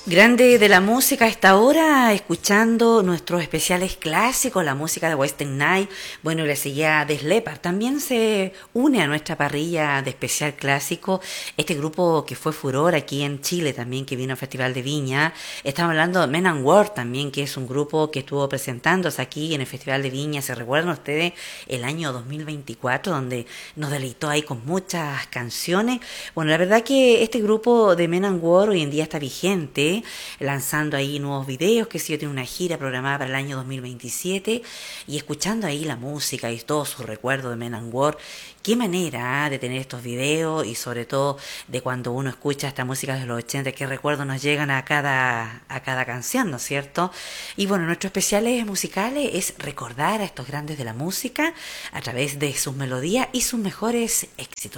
Grande de la música a esta hora, escuchando nuestros especiales clásicos, la música de Western Night. Bueno, le seguía Def Leppard. También se une a nuestra parrilla de especial clásico este grupo que fue furor aquí en Chile también, que vino al Festival de Viña. Estamos hablando de Men and World también, que es un grupo que estuvo presentándose aquí en el Festival de Viña. ¿Se recuerdan ustedes el año 2024, donde nos deleitó ahí con muchas canciones? Bueno, la verdad que este grupo de Men and World hoy en día está vigente, lanzando ahí nuevos videos, que sí, tiene una gira programada para el año 2027 y escuchando ahí la música y todos sus recuerdos de Men and World. Qué manera de tener estos videos y sobre todo de cuando uno escucha esta música de los 80, qué recuerdos nos llegan a cada canción, ¿no es cierto? Y bueno, nuestros especiales musicales es recordar a estos grandes de la música a través de sus melodías y sus mejores éxitos.